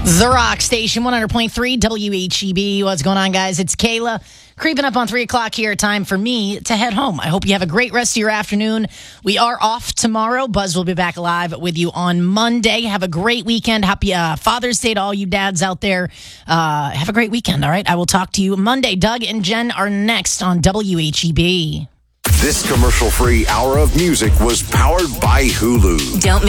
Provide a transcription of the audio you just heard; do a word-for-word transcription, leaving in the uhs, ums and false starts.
The Rock Station, one hundred point three W H E B. What's going on, guys? It's Kayla creeping up on three o'clock here. Time for me to head home. I hope you have a great rest of your afternoon. We are off tomorrow. Buzz will be back live with you on Monday. Have a great weekend. Happy uh, Father's Day to all you dads out there. Uh, have a great weekend, all right? I will talk to you Monday. Doug and Jen are next on W H E B. This commercial-free hour of music was powered by Hulu. Don't miss